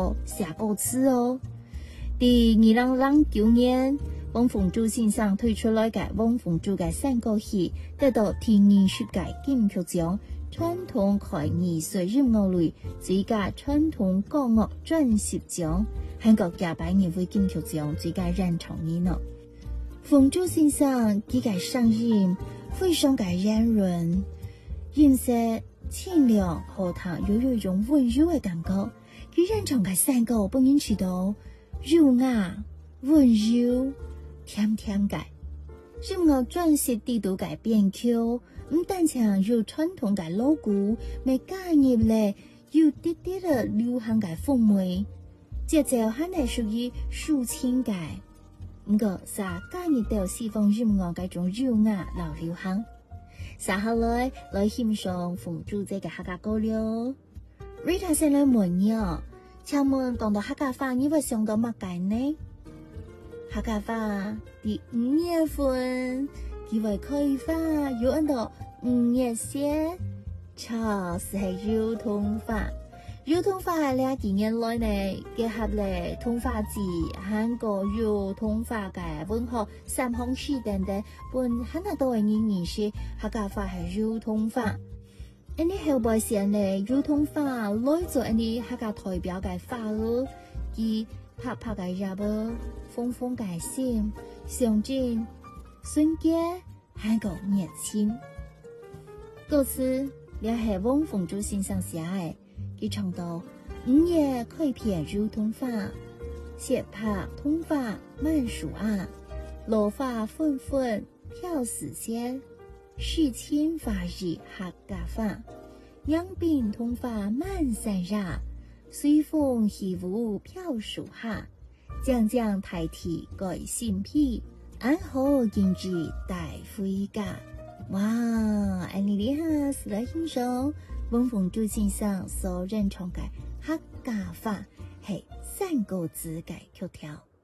条下个词哦。第2009年，汪峰主先生推出来嘅汪峰主嘅三个戏，得到天艺术界金曲奖传统开艺术音乐类最佳传统歌乐专辑奖，韩国亚百年会金曲奖最佳人唱演呢。峰主先生佢嘅声音非常嘅圆润，音色清亮和他又有一种温柔嘅感觉。佢人唱嘅三个本人知道柔雅、温柔、甜甜嘅。音乐专辑地度嘅编曲，唔單止有傳統嘅老歌，咪加入咧有啲啲嘅流行嘅風味，節奏係係屬於抒情嘅。唔過，啥加入到西方音樂嘅種優雅老流行。接下來欣賞峰主這個客家歌了。Rita 先來問呀，請問講到客家話，你會想到乜嘢呢？客家話第5月份，佢會開花，有按到5月些，錯是係幼童話。幼童話係咧幾年來呢，結合咧童話節、韓國幼童話嘅文化三項時等等，本很多人認識客家話係幼童話。呢後輩時咧幼童話來做呢客家代表嘅話語，佢拍拍嘅入啊，風風嘅心，象徵純潔韓國熱情。歌詞也係汪峰主先生寫嘅。佢唱到5月開片如童話，斜拍童話滿樹啊，落花紛紛飄絲線，詩情畫意客家話，揚鬢童話滿山崖，隨風起舞飄樹下，將將大地改新皮，安好今日大灰家。哇，安尼厲害，是來欣賞汪峰主先生所認唱嘅客家話係3個字嘅曲調。